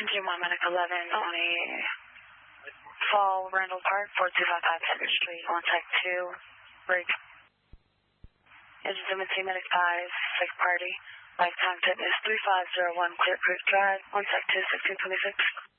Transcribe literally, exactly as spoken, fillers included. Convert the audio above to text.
June one, Medic eleven, on a Fall Randall Park, four two five five Cedar Street, on Tech two, break. Engine Dimension, Medic five, six party. Lifetime fitness three five zero one Clear Creek Drive, on Tech two, sixteen twenty-six.